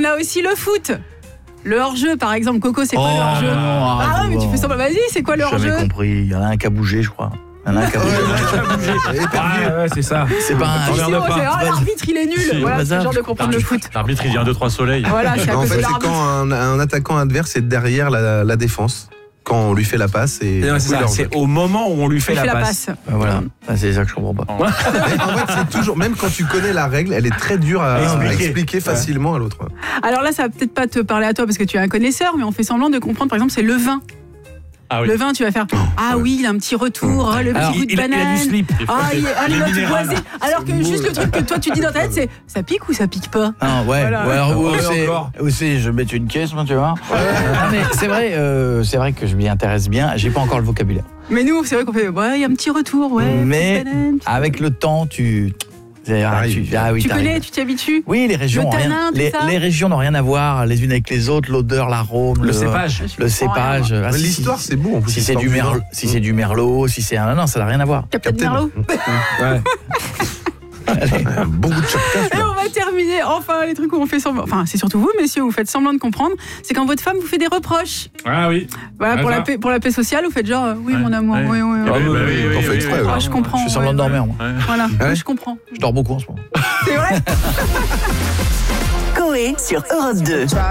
a aussi le foot. Le hors-jeu, par exemple. Coco, c'est quoi le hors-jeu? Ah ouais, mais tu fais semblant. Vas-y, c'est quoi le hors-jeu? Jamais compris. Il y en a un qui a bougé, je crois. Il y en a un qui a bougé. Ouais, c'est ça. C'est pas un... l'arbitre, il est nul. Voilà, c'est le genre de comprendre le foot. L'arbitre, il dit 1, 2, 3 soleil. Voilà, c'est à En cause de fait, c'est l'arbitre. quand un attaquant adverse est derrière la défense, quand on lui fait la passe. C'est au moment où on lui fait la passe. Voilà, c'est ça que je comprends pas. En fait, c'est toujours, même quand tu connais la règle, elle est très dure à expliquer facilement à l'autre. Alors là, ça va peut-être pas te parler à toi parce que tu es un connaisseur, mais on fait semblant de comprendre. Par exemple, c'est le vin. Ah oui. Le vin, tu vas faire oui, il a un petit retour, le petit goût de banane. Il a du slip. Les notes boisées. Alors que juste le truc que toi tu dis dans ta tête, c'est ça pique ou ça pique pas? Ah ouais. Voilà. Ou alors aussi, je vais mettre une caisse, moi, tu vois. Mais c'est vrai que je m'y intéresse bien. J'ai pas encore le vocabulaire. Mais nous, c'est vrai qu'on fait, il y a un petit retour, Mais avec le temps, tu connais, tu t'y habitues. Oui, les régions, le tanin, les régions n'ont rien à voir les unes avec les autres. L'odeur, l'arôme, le cépage. Le cépage. L'histoire, c'est beau. Si c'est du merlot, si du merlot, si c'est non, ça n'a rien à voir. Captain Merlot. Ouais. Bon goût de chocolat. Et on va terminer, enfin, les trucs où on fait semblant. Enfin, c'est surtout vous, messieurs, vous faites semblant de comprendre. C'est quand votre femme vous fait des reproches. Ah oui. Voilà, pour la paix sociale, vous faites genre, oui, mon amour, oui. On fait exprès. Je comprends. Je fais semblant de dormir, moi. Voilà, je comprends. Je dors beaucoup en ce moment. C'est vrai. Coé sur Europe 2.